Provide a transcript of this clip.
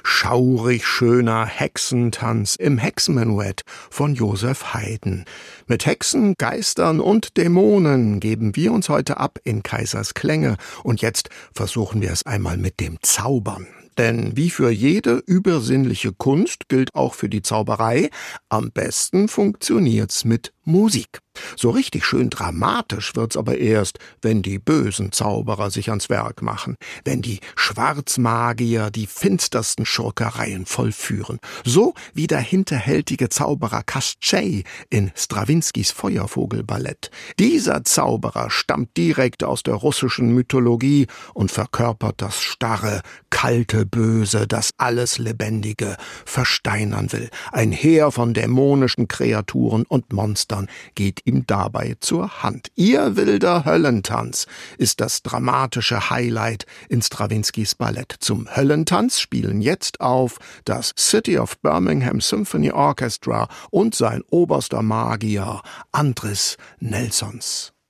schaurig schöner Hexentanz im Hexenmenuett von Joseph Haydn. Mit Hexen, Geistern und Dämonen geben wir uns heute ab in Kaisers Klänge. Und jetzt versuchen wir es einmal mit dem Zaubern. Denn wie für jede übersinnliche Kunst gilt auch für die Zauberei, am besten funktioniert's mit Musik. So richtig schön dramatisch wird's aber erst, wenn die bösen Zauberer sich ans Werk machen, wenn die Schwarzmagier die finstersten Schurkereien vollführen. So wie der hinterhältige Zauberer Koschei in Strawinskys Feuervogelballett. Dieser Zauberer stammt direkt aus der russischen Mythologie und verkörpert das starre, kalte Böse, das alles Lebendige versteinern will. Ein Heer von dämonischen Kreaturen und Monstern geht ihm dabei zur Hand. Ihr wilder Höllentanz ist das dramatische Highlight in Strawinskys Ballett. Zum Höllentanz spielen jetzt auf das City of Birmingham Symphony Orchestra und sein oberster Magier Andris Nelsons.